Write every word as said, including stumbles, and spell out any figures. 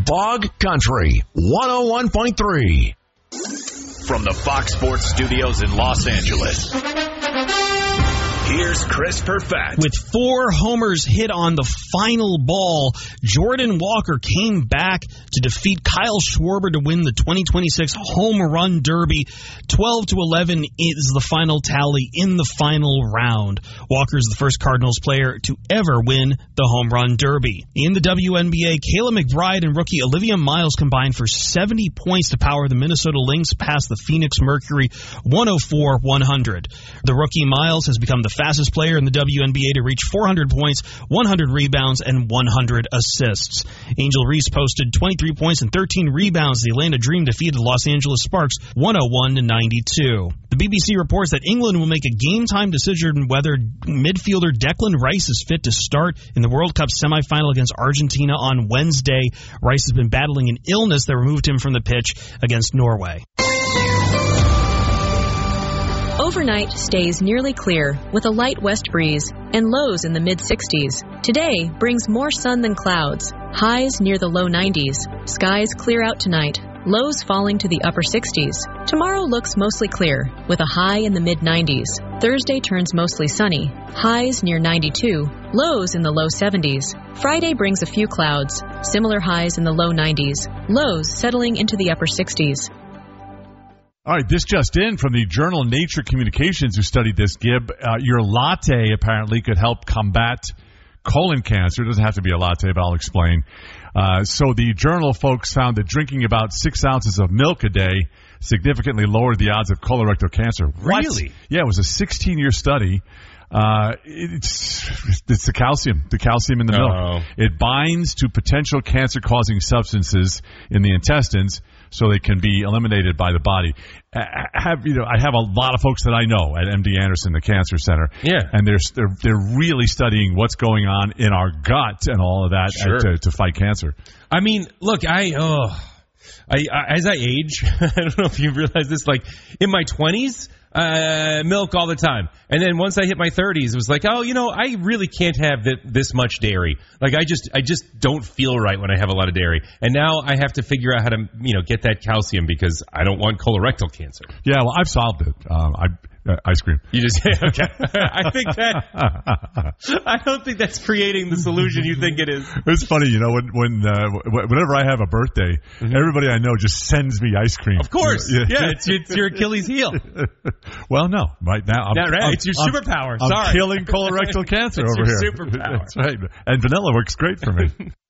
Fog Country one oh one point three. From the Fox Sports Studios in Los Angeles, here's Chris Perfett. With four homers hit on the final ball, Jordan Walker came back to defeat Kyle Schwarber to win the twenty twenty-six Home Run Derby. twelve to eleven is the final tally in the final round. Walker is the first Cardinals player to ever win the Home Run Derby. In the W N B A, Kayla McBride and rookie Olivia Miles combined for seventy points to power the Minnesota Lynx past the Phoenix Mercury one oh four one hundred. The rookie Miles has become the fastest player in the W N B A to reach four hundred points, one hundred rebounds, and one hundred assists. Angel Reese posted twenty-three points and thirteen rebounds. The Atlanta Dream defeated the Los Angeles Sparks one oh one to ninety-two. The B B C reports that England will make a game-time decision whether midfielder Declan Rice is fit to start in the World Cup semifinal against Argentina on Wednesday. Rice has been battling an illness that removed him from the pitch against Norway. Overnight stays nearly clear with a light west breeze and lows in the mid sixties. Today brings more sun than clouds. Highs near the low nineties. Skies clear out tonight. Lows falling to the upper sixties. Tomorrow looks mostly clear with a high in the mid nineties. Thursday turns mostly sunny. Highs near ninety-two. Lows in the low seventies. Friday brings a few clouds. Similar highs in the low nineties. Lows settling into the upper sixties. All right, this just in from the journal Nature Communications who studied this, Gib. Uh, your latte apparently could help combat colon cancer. It doesn't have to be a latte, but I'll explain. Uh, so the journal folks found that drinking about six ounces of milk a day significantly lowered the odds of colorectal cancer. What? Really? Yeah, it was a sixteen-year study. Uh, it's it's the calcium, the calcium in the milk. Oh. It binds to potential cancer-causing substances in the intestines, so they can be eliminated by the body. I have you know I have a lot of folks that I know at M D Anderson, the Cancer Center. Yeah, and they're they're they're really studying what's going on in our gut and all of that sure. to, to fight cancer. I mean, look, I oh, I, I as I age, I don't know if you realize this. Like in my twenties. Uh, milk all the time. And then once I hit my thirties, it was like, oh, you know, I really can't have th- this much dairy. Like, I just I just don't feel right when I have a lot of dairy. And now I have to figure out how to, you know, get that calcium because I don't want colorectal cancer. Yeah, well, I've solved it. Um, I uh, ice cream. You just, okay. I think that, I don't think that's creating the solution you think it is. It's funny, you know, when, when uh, whenever I have a birthday, mm-hmm. everybody I know just sends me ice cream. Of course. Yeah, yeah it's, it's your Achilles heel. Well, no. Right now, I'm, Not right. I'm, it's your I'm, superpower. I'm Sorry. killing colorectal cancer it's over your here. Superpower. That's right. And vanilla works great for me.